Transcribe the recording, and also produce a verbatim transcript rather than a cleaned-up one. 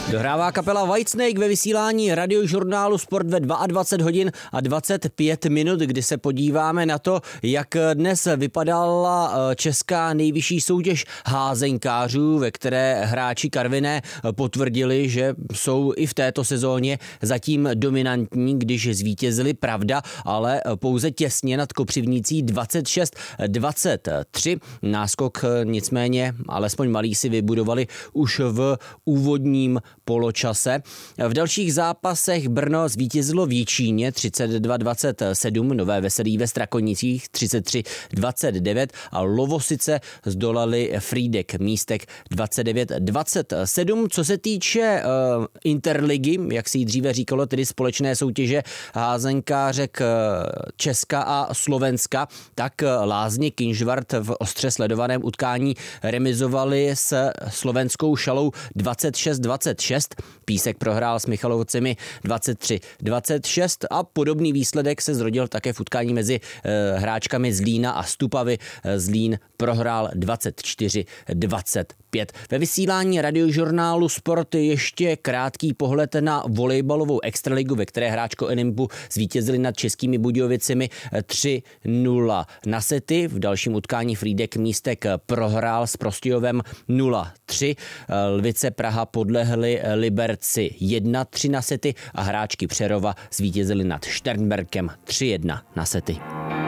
Dohrává kapela Whitesnake ve vysílání radiožurnálu Sport ve dvacet dva hodin a dvacet pět minut, kdy se podíváme na to, jak dnes vypadala česká nejvyšší soutěž házenkářů, ve které hráči Karviné potvrdili, že jsou i v této sezóně zatím dominantní, když zvítězili, pravda, ale pouze těsně nad Kopřivnicí dvacet šest dvacet tři. Náskok nicméně alespoň malý si vybudovali už v úvodním poločase. V dalších zápasech Brno zvítězilo v Jičíně třicet dva dvacet sedm, Nové Veselí ve Strakonicích třicet tři dvacet devět a Lovosice zdolali Frýdek Místek dvacet devět dvacet sedm. Co se týče uh, Interligy, jak si ji dříve říkalo, tedy společné soutěže házenkářek Česka a Slovenska, tak Lázně Kynžvart v ostře sledovaném utkání remizovali s slovenskou Šalou dvacet šest dvacet šest. Písek prohrál s Michalovcemi dvacet tři dvacet šest a podobný výsledek se zrodil také v utkání mezi e, hráčkami Zlína a Stupavy. Zlín prohrál dvacet čtyři dvacet pět. Ve vysílání radiožurnálu Sport ještě krátký pohled na volejbalovou extraligu, ve které hráčko Enimbu zvítězili nad Českými Budějovicemi tři nula na sety. V dalším utkání Frýdek Místek prohrál s Prostějovem nula tři. Lvice Praha podlehli Liberci jedna tři na sety a hráčky Přerova zvítězili nad Šternberkem tři jedna na sety.